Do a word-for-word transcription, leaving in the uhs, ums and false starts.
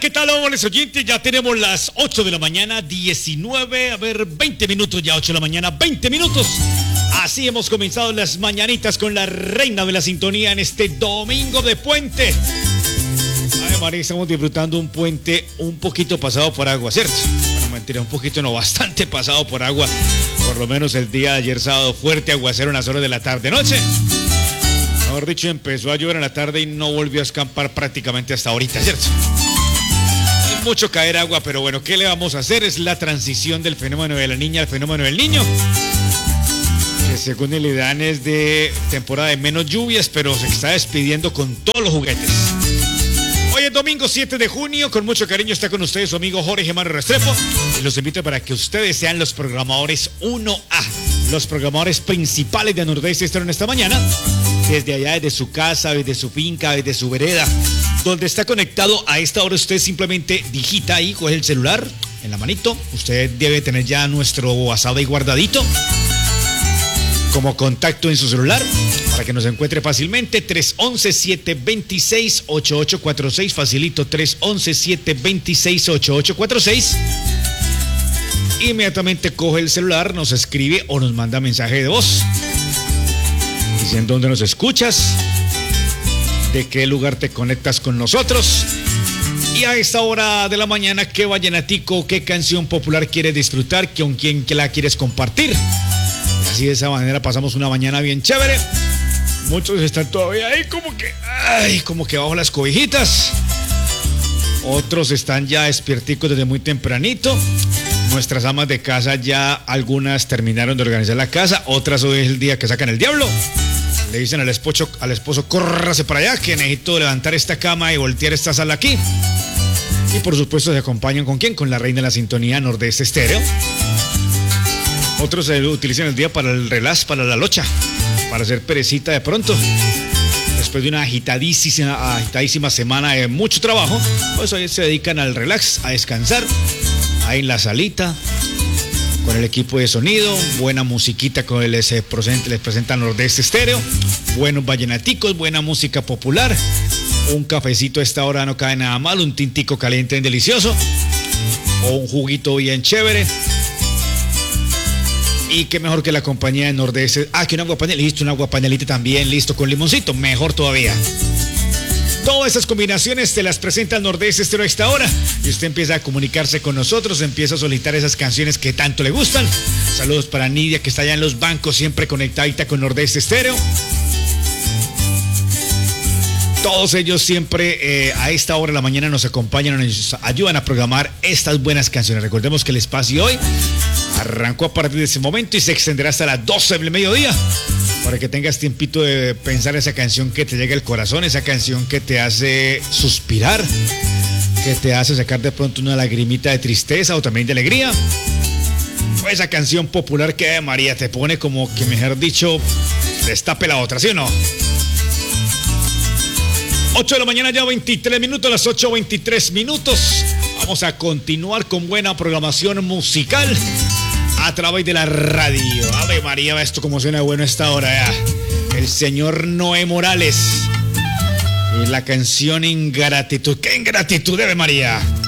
¿qué tal, hombres oyentes? Ya tenemos las ocho de la mañana, diecinueve, a ver, veinte minutos, ya ocho de la mañana, veinte minutos. Así hemos comenzado las mañanitas con la reina de la sintonía en este domingo de puente. Ay, María, estamos disfrutando un puente un poquito pasado por agua, ¿cierto? Bueno, mentira, un poquito no, bastante pasado por agua. Por lo menos el día de ayer sábado, fuerte aguacero en las horas de la tarde-noche. Mejor dicho, empezó a llover en la tarde y no volvió a escampar prácticamente hasta ahorita, ¿cierto? Es mucho caer agua, pero bueno, ¿qué le vamos a hacer? Es la transición del fenómeno de la niña al fenómeno del niño, que según el IDAN es de temporada de menos lluvias, pero se está despidiendo con todos los juguetes. Hoy es domingo siete de junio, con mucho cariño está con ustedes su amigo Jorge Mario Restrepo y los invito para que ustedes sean los programadores uno A, los programadores principales de Nordeste Estéreo en esta mañana, desde allá, desde su casa, desde su finca, desde su vereda, donde está conectado a esta hora. Usted simplemente digita ahí, coge el celular en la manito, usted debe tener ya nuestro WhatsApp ahí guardadito como contacto en su celular para que nos encuentre fácilmente. Tres once, siete veintiséis, ochenta y ocho cuarenta y seis, facilito, tres once, siete veintiséis, ochenta y ocho cuarenta y seis. Inmediatamente coge el celular, nos escribe o nos manda mensaje de voz diciendo dónde nos escuchas, de qué lugar te conectas con nosotros y a esta hora de la mañana qué vallenatico, qué canción popular quieres disfrutar, con quién que la quieres compartir. Así de esa manera pasamos una mañana bien chévere. Muchos están todavía ahí como que, ay, como que bajo las cobijitas. Otros están ya despierticos desde muy tempranito. Nuestras amas de casa ya algunas terminaron de organizar la casa, otras hoy es el día que sacan el diablo. Le dicen al esposo, al esposo, córrase para allá que necesito levantar esta cama y voltear esta sala aquí. Y por supuesto se acompañan ¿con quién? Con la reina de la sintonía Nordeste Estéreo. Otros se utilizan el día para el relax, para la locha, para hacer perecita de pronto. Después de una agitadísima, agitadísima semana de mucho trabajo, pues hoy se dedican al relax, a descansar, ahí en la salita, con el equipo de sonido, buena musiquita con el les presenta, les presenta Nordeste Estéreo, buenos vallenaticos, buena música popular, un cafecito a esta hora no cae nada mal, un tintico caliente y delicioso, o un juguito bien chévere. Y qué mejor que la compañía de Nordeste. Ah, que un agua panel, listo, un agua panelita también, listo, con limoncito, mejor todavía. Todas esas combinaciones te las presenta Nordeste Estéreo a esta hora. Y usted empieza a comunicarse con nosotros, empieza a solicitar esas canciones que tanto le gustan. Saludos para Nidia, que está allá en los bancos, siempre conectadita con Nordeste Estéreo. Todos ellos siempre eh, a esta hora de la mañana nos acompañan, nos ayudan a programar estas buenas canciones. Recordemos que el espacio hoy arrancó a partir de ese momento y se extenderá hasta las doce del mediodía para que tengas tiempito de pensar esa canción que te llega al corazón, esa canción que te hace suspirar, que te hace sacar de pronto una lagrimita de tristeza o también de alegría. O esa canción popular que María te pone como que, mejor dicho, destape la otra, ¿sí o no? ocho de la mañana ya veintitrés minutos, las ocho veintitrés minutos. Vamos a continuar con buena programación musical a través de la radio. Ave María, esto como suena bueno a esta hora ya. El señor Noé Morales y la canción Ingratitud. ¿Qué ingratitud, Ave María?